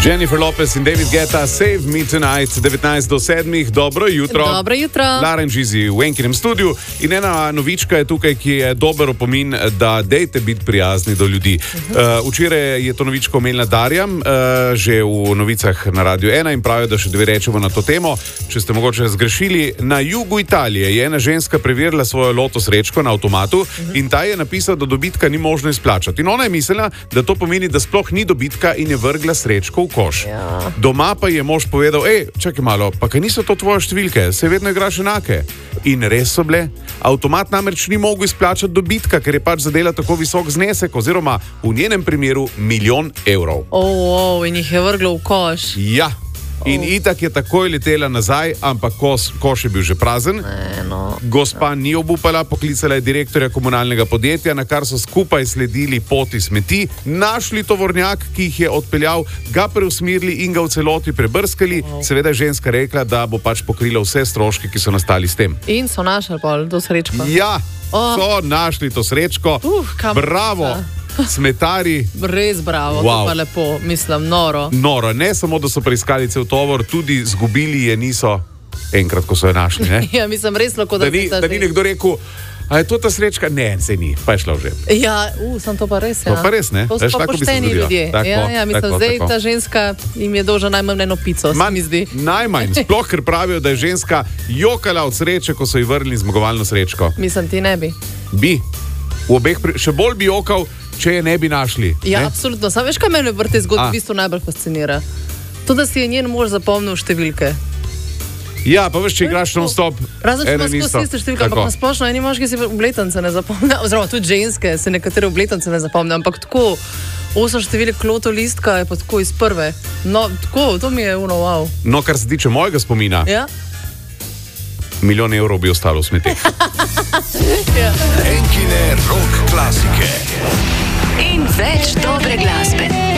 Jennifer Lopez in David Guetta, Save Me Tonight, 19 do 7. Dobro jutro. Dobro jutro. Lara in Žizi v enkinem studiu. In ena novička je tukaj, ki je dober opomin, da dejte biti prijazni do ljudi. Včeraj je to novičko omenila Darja, že v novicah na Radio 1 in pravijo, da še dve rečemo na to temo. Če ste mogoče zgrešili, na jugu Italije je ena ženska preverila svojo loto srečko na avtomatu in ta je napisala, da dobitka ni možno izplačati. In ona je mislila, da to pomeni, da sploh ni dobitka in je vrgla srečko v koš. Ja. Doma pa je mož povedal, čakaj malo, pa kaj niso to tvoje številke, se vedno igraš enake. In res so bile. Avtomat namreč ni mogel izplačati dobitka, ker je pač zadela tako visok znesek, oziroma v njenem primeru 1 000 000 evrov. In jih je vrglo v koš. Ja. In itak je takoj letela nazaj, ampak koš je bil že prazen. Gospa ni obupala, poklicala je direktorja komunalnega podjetja, na kar so skupaj sledili poti smeti, našli tovornjak, ki jih je odpeljal, ga preusmerili in ga v celoti prebrskali. Seveda je ženska rekla, da bo pač pokrila vse stroške, ki so nastali s tem. In so našli to srečko. Ja, so našli to srečko. Bravo! Smetari. Res bravo, wow. To pa lepo, mislim, noro. Noro, ne samo, da so preiskali cel tovor, tudi zgubili je niso enkrat, ko so jo našli, ne? Ja, mislim, res lahko, da ni nekdo rekel, a je to ta srečka? Ne, se ni, pa je šla že. Ja, sem to pa res, ja. To pa res, ne? To so pa pošteni ljudje. Ja, mislim, zdaj ta ženska jim je dolžna najmanj eno pico, se mi zdi. Najmanj, sploh, ker pravijo, da je ženska jokala od sreče, ko so ji vrnili zmagovalno srečko. Mislim, ti ne bi. Bi. V obeh, še bolj bi jokal, če je ne bi našli. Ja, ne? Absolutno. Sam veš, kaj mene v tej zgodbi v bistvu najbolj fascinira? To, da si je njen mož zapomnil številke. Ja, pa veš, če igraš non-stop. Razen, če imaš skozi iste številke, ampak na splošno eni moški si obletance ne zapomne, oziroma tudi ženske se nekatere obletance ne zapomne, ampak tako 8 številk kloto listka je pa tako iz prve. No, tako, to mi je wow. No, kar se tiče mojega spomina. Ja? 1 000 000 evrov bi ostalo v smeteh. Ja. Enkine rock klasike. In več dobre glasbe.